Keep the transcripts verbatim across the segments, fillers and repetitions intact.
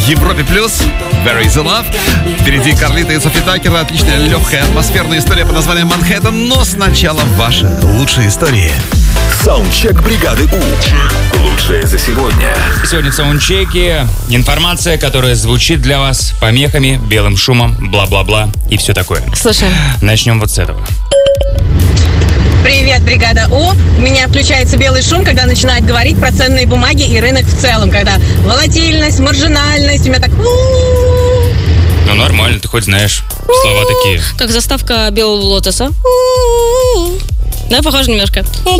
Европе плюс. Very easy love. Впереди Карлита и Софи Такер. Отличная, легкая, атмосферная история под названием «Манхэттен». Но сначала ваши лучшие истории. Саундчек бригады У. Лучшее за сегодня. Сегодня в саундчеке информация, которая звучит для вас помехами, белым шумом, бла-бла-бла и все такое. Слушаем. Начнем вот с этого. Привет, бригада У. У меня включается белый шум, когда начинает говорить про ценные бумаги и рынок в целом. Когда волатильность, маржинальность, у меня так... Ну, нормально, ты хоть знаешь слова такие. Как заставка белого лотоса. Да, похоже немножко.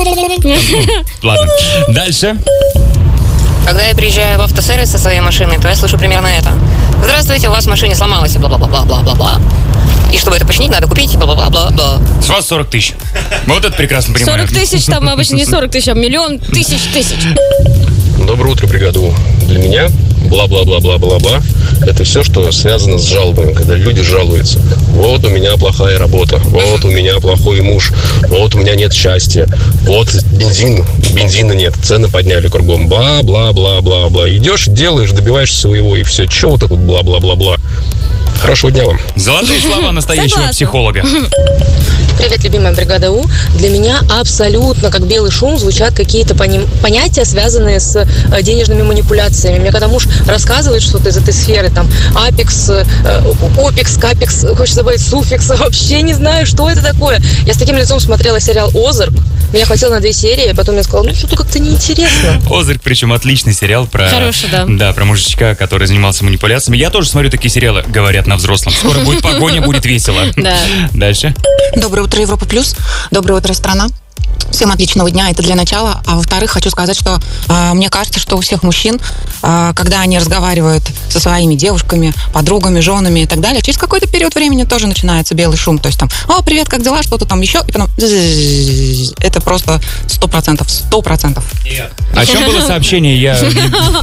Ладно, дальше. Когда я приезжаю в автосервис со своей машиной, то я слышу примерно это. Здравствуйте, у вас в машине сломалось, бла-бла-бла-бла-бла-бла. И чтобы это починить, надо купить, бла-бла-бла-бла. С вас сорок тысяч. Вот это прекрасно понимаю. сорок тысяч, там обычно не сорок тысяч, а миллион тысяч тысяч. Доброе утро, бригада У. Для меня бла-бла-бла-бла-бла-бла это все, что связано с жалобами, когда люди жалуются. Вот у меня плохая работа, вот у меня плохой муж, вот у меня нет счастья, вот бензин, бензина нет, цены подняли кругом, бла-бла-бла-бла-бла. Идешь, делаешь, добиваешься своего, и все. Че вот это вот бла-бла-бла-бла? Хорошего дня вам. Золотые слова настоящего Согласна. психолога. Привет, любимая бригада У. Для меня абсолютно как белый шум звучат какие-то поним- понятия, связанные с э, денежными манипуляциями. Мне когда муж рассказывает что-то из этой сферы, там, апекс, э, опекс, капекс, хочется добавить суффикс, вообще не знаю, что это такое. Я с таким лицом смотрела сериал «Озарк». Меня хватило на две серии, потом я сказала, ну, что-то как-то неинтересно. «Озарк», причем отличный сериал про... Хороший, да. Да, про мужичка, который занимался манипуляциями. Я тоже смотрю такие сериалы, говорят на взрослом. Скоро будет погоня, будет весело. Да. Дальше. Доброе утро, Европа плюс. Доброе утро, страна. Всем отличного дня, это для начала. А во-вторых, хочу сказать, что э, мне кажется, что у всех мужчин, э, когда они разговаривают со своими девушками, подругами, женами и так далее, через какой-то период времени тоже начинается белый шум. То есть там, о, привет, как дела, что-то там еще, и потом... Это просто сто процентов, сто процентов. О чем было сообщение? Я... Ой,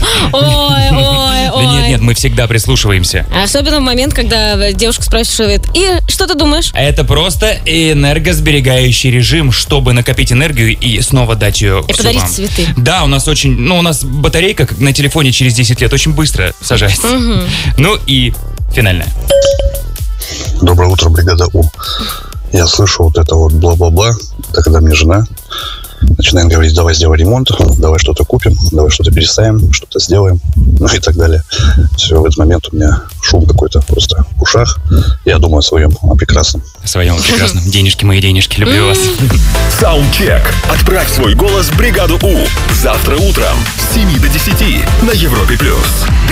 ой, Да нет, ой. нет, мы всегда прислушиваемся. Особенно в момент, когда девушка спрашивает, и что ты думаешь? Это просто энергосберегающий режим, чтобы накопить энергию и снова дать ее И всю подарить вам. цветы. Да, у нас очень, ну, у нас батарейка, как на телефоне через десять лет, очень быстро сажается. Ну и финальное. Доброе утро, бригада У. Я слышу вот это вот бла-бла-бла. Это когда мне жена начинает говорить, давай сделаем ремонт, давай что-то купим, давай что-то переставим, что-то сделаем, ну и так далее. Все, в этот момент у меня шум какой-то просто в ушах. Я думаю о своем, о прекрасном. О своем прекрасном. Денежки мои, денежки, люблю вас. Саундчек. Отправь свой голос в бригаду У. Завтра утром с семи до десяти на Европе плюс.